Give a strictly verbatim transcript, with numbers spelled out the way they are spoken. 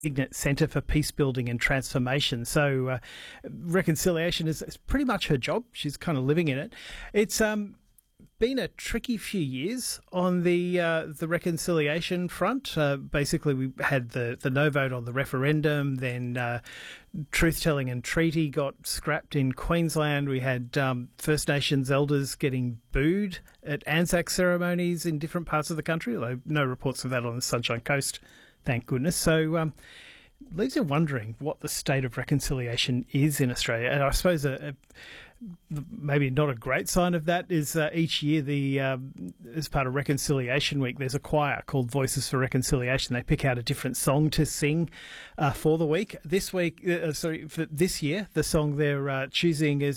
Signet Centre for Peace Building and Transformation. So uh, reconciliation is, is pretty much her job. She's kind of living in it. It's um, been a tricky few years on the uh, the reconciliation front. Uh, basically, we had the, the no vote on the referendum, then uh, truth-telling and treaty got scrapped in Queensland. We had um, First Nations elders getting booed at Anzac ceremonies in different parts of the country, although no reports of that on the Sunshine Coast, thank goodness. So um, leaves you wondering what the state of reconciliation is in Australia. And I suppose a, a, maybe not a great sign of that is uh, each year, the um, as part of Reconciliation Week, there's a choir called Voices for Reconciliation. They pick out a different song to sing uh, for the week. This week, uh, sorry, for this year, the song they're uh, choosing is